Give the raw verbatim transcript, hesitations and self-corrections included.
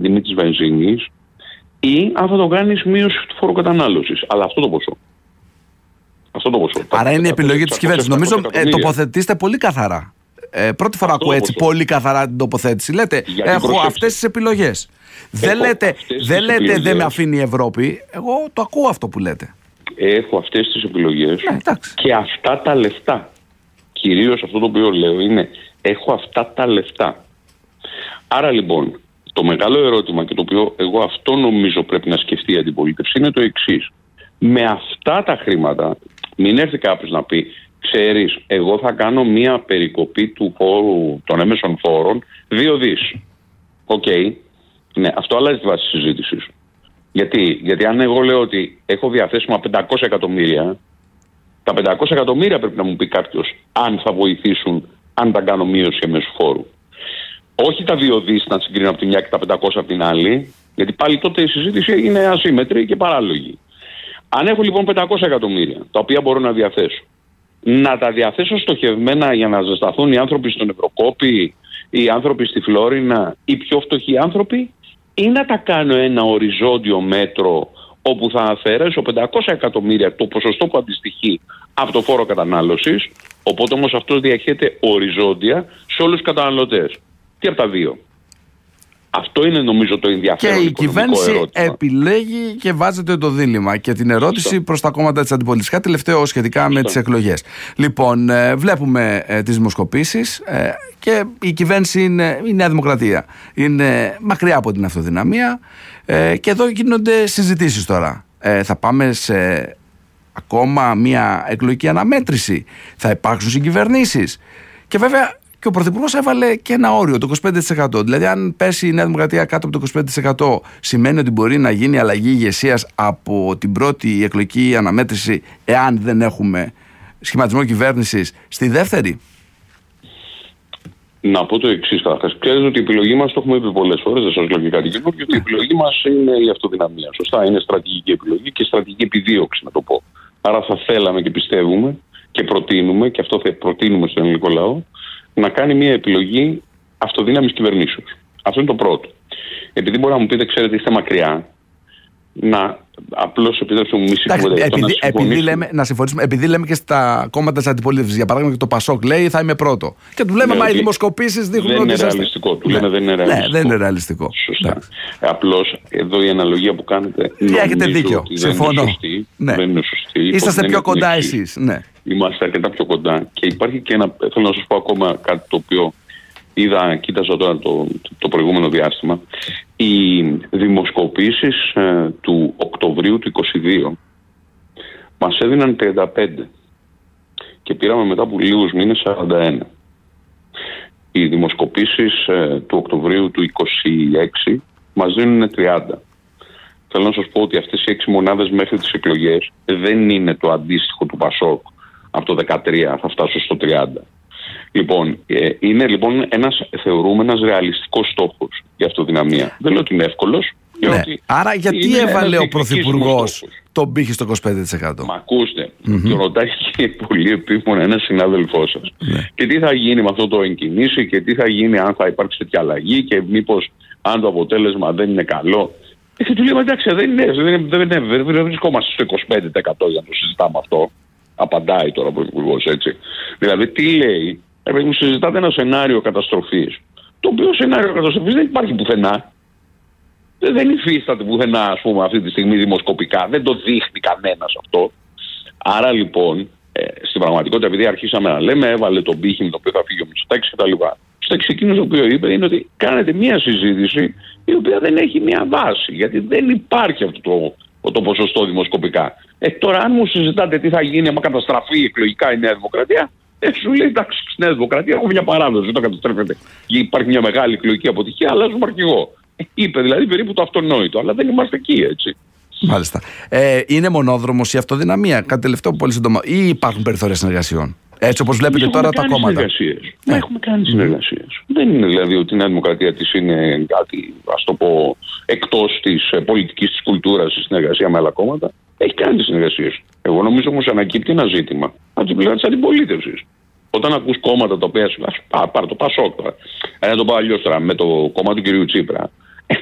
τιμή της βενζίνης ή αν θα το κάνεις μείωση του φόρου κατανάλωσης. Αλλά αυτό το ποσό. Αυτό το ποσό. Άρα είναι η επιλογή της κυβέρνησης. Νομίζω ε, τοποθετήστε πολύ καθαρά. Ε, πρώτη φορά ακούω έτσι πολύ καθαρά την τοποθέτηση. Λέτε, γιατί έχω προσέξτε. αυτές τις επιλογές. Δεν λέτε, δεν λέτε δεν με αφήνει η Ευρώπη. Εγώ το ακούω αυτό που λέτε. Έχω αυτές τις επιλογές ναι, και αυτά τα λεφτά. Κυρίως αυτό το οποίο λέω είναι έχω αυτά τα λεφτά. Άρα λοιπόν το μεγάλο ερώτημα και το οποίο εγώ αυτό νομίζω πρέπει να σκεφτεί η αντιπολίτευση είναι το εξής. Με αυτά τα χρήματα μην έρθει κάποιος να πει ξέρεις, εγώ θα κάνω μία περικοπή του φόρου των έμεσων φόρων δύο δις. Οκ. Okay. Ναι, αυτό αλλάζει τη βάση της συζήτησης. Γιατί? Γιατί αν εγώ λέω ότι έχω διαθέσιμα πεντακόσια εκατομμύρια, τα πεντακόσια εκατομμύρια πρέπει να μου πει κάποιος αν θα βοηθήσουν αν τα κάνω μείωση έμεσου φόρου. Όχι τα δύο δις να συγκρίνω από τη μια και τα πεντακόσια από την άλλη, γιατί πάλι τότε η συζήτηση είναι ασύμμετρη και παράλογη. Αν έχω λοιπόν πεντακόσια εκατομμύρια, τα οποία μπορώ να διαθέσω, να τα διαθέσω στοχευμένα για να ζεσταθούν οι άνθρωποι στον Ευρωκόπη, οι άνθρωποι στη Φλόρινα, οι πιο φτωχοί άνθρωποι, ή να τα κάνω ένα οριζόντιο μέτρο όπου θα αφαιρέσω πεντακόσια εκατομμύρια το ποσοστό που αντιστοιχεί από το φόρο κατανάλωσης, οπότε όμως αυτός διαχέεται οριζόντια σε όλους τους καταναλωτές. Τι από τα δύο? Αυτό είναι νομίζω το ενδιαφέρον. Και η κυβέρνηση ερώτημα. επιλέγει και βάζεται το δίλημμα και την ερώτηση προς τα κόμματα της αντιπολίτευσης. Κάτι τελευταίο σχετικά Φωστό. με τις εκλογές. Λοιπόν, ε, βλέπουμε ε, τις δημοσκοπήσεις ε, και η κυβέρνηση είναι η Νέα Δημοκρατία. Είναι μακριά από την αυτοδυναμία ε, και εδώ γίνονται συζητήσεις τώρα. Ε, θα πάμε σε ακόμα μια εκλογική αναμέτρηση. Θα υπάρξουν συγκυβερνήσεις. Και βέβαια. Και ο Πρωθυπουργός έβαλε και ένα όριο, το είκοσι πέντε τοις εκατό. Δηλαδή, αν πέσει η Νέα Δημοκρατία κάτω από το είκοσι πέντε τοις εκατό, σημαίνει ότι μπορεί να γίνει αλλαγή ηγεσίας από την πρώτη εκλογική αναμέτρηση, εάν δεν έχουμε σχηματισμό κυβέρνησης, στη δεύτερη. Να πω το εξής καταρχάς. Ξέρετε ότι η επιλογή μας, το έχουμε πει πολλές φορές, δεν σας λέω και κάτι καινούργιο, ότι η επιλογή μας είναι η αυτοδυναμία. Σωστά, είναι στρατηγική επιλογή και στρατηγική επιδίωξη, να το πω. Άρα θα θέλαμε και πιστεύουμε και προτείνουμε, και αυτό θα προτείνουμε στον ελληνικό λαό, να κάνει μια επιλογή αυτοδύναμης κυβερνήσεως. Αυτό είναι το πρώτο. Επειδή μπορεί να μου πείτε, ξέρετε, είστε μακριά, να απλώς επιτρέψτε μου μισή κουβέντα. Επειδή, επειδή λέμε, να συμφωνήσουμε, επειδή λέμε και στα κόμματα της αντιπολίτευσης, για παράδειγμα και το Πασόκ λέει θα είμαι πρώτο. Και του λέμε, ναι, μα οι δημοσκοπήσεις δείχνουν δεν ότι είναι είσαστε... ρεαλιστικό. Του ναι. λέμε δεν είναι ρεαλιστικό. Ναι, δεν είναι ρεαλιστικό. Σωστά. Ε, απλώς εδώ η αναλογία που κάνετε. Έχετε δίκιο. Συμφωνώ. Δεν είναι σωστή. Ναι. Δεν είναι σωστή. Είσαστε πιο κοντά εσείς. Ναι. Είμαστε αρκετά πιο κοντά. Και υπάρχει και ένα. Θέλω να σας πω ακόμα κάτι το οποίο είδα, κοίταζα τώρα το, το προηγούμενο διάστημα. Οι δημοσκοπήσεις ε, του Οκτωβρίου του είκοσι δύο μας έδιναν τριάντα πέντε και πήραμε μετά από λίγους μήνες σαράντα ένα. Οι δημοσκοπήσεις ε, του Οκτωβρίου του είκοσι έξι μας δίνουν τριάντα. Θέλω να σας πω ότι αυτές οι έξι μονάδες μέχρι τις εκλογές δεν είναι το αντίστοιχο του Πασόκ. Από το δεκατρία θα φτάσω στο τριάντα. Λοιπόν, ε, είναι λοιπόν ένας, θεωρούμε, ένας ρεαλιστικός στόχος για αυτοδυναμία. Δεν λέω ότι είναι εύκολος. Ναι. Άρα γιατί έβαλε ο Πρωθυπουργός τον πύχη στο είκοσι πέντε τοις εκατό? Μα ακούστε, mm-hmm. το ρωτάει και πολύ επίμονα ένας συνάδελφός σας. Ναι. Και τι θα γίνει με αυτό το εγκινήσει και τι θα γίνει αν θα υπάρξει τέτοια αλλαγή και μήπως αν το αποτέλεσμα δεν είναι καλό. Και του λέμε εντάξει, δεν, είναι, δεν, είναι, δεν, είναι, δεν βρισκόμαστε στο είκοσι πέντε τοις εκατό για να το συζητάμε αυτό. Απαντάει τώρα ο Πρωθυπουργός, έτσι. Δηλαδή, τι λέει, επειδή μου συζητάτε ένα σενάριο καταστροφής. Το οποίο σενάριο καταστροφής δεν υπάρχει πουθενά. Δεν υφίσταται πουθενά, ας πούμε, αυτή τη στιγμή δημοσκοπικά. Δεν το δείχνει κανένας αυτό. Άρα λοιπόν, ε, στην πραγματικότητα, επειδή αρχίσαμε να λέμε, έβαλε τον πύχη με το οποίο θα φύγει ο Μητσοτάκης κτλ. Στο εκείνο το οποίο είπε είναι ότι κάνετε μια συζήτηση η οποία δεν έχει μια βάση. Γιατί δεν υπάρχει αυτό το, το ποσοστό δημοσκοπικά. Ε, τώρα, αν μου συζητάτε τι θα γίνει άμα καταστραφεί εκλογικά η Νέα Δημοκρατία, ε, σου λέει εντάξει, στη Νέα Δημοκρατία έχω μια παράδοση, δεν το καταστρέφεται. Υπάρχει μια μεγάλη εκλογική αποτυχία, αλλάζουμε αρχηγό. Ε, είπε δηλαδή περίπου το αυτονόητο, αλλά δεν είμαστε εκεί, έτσι. Μάλιστα. Ε, είναι μονόδρομος η αυτοδυναμία, κάτι τελευταίο πολύ σύντομα, ή υπάρχουν περιθώρια συνεργασιών? Έτσι όπως βλέπετε τώρα τα κόμματα. Ναι. Έχουμε κάνει συνεργασίες. Mm. Δεν είναι δηλαδή ότι η Νέα Δημοκρατία της είναι κάτι, ας το πω, εκτός της πολιτικής της κουλτούρας στη συνεργασία με άλλα κόμματα. Έχει κάνει συνεργασίες. Εγώ νομίζω όμως ανακύπτει ένα ζήτημα από την πλευρά της αντιπολίτευσης. Όταν ακούς κόμματα τα οποία. Α, πάρε το Πασόκ τώρα. Ένα το πάω αλλιώς τώρα με το κόμμα του κυρίου Τσίπρα.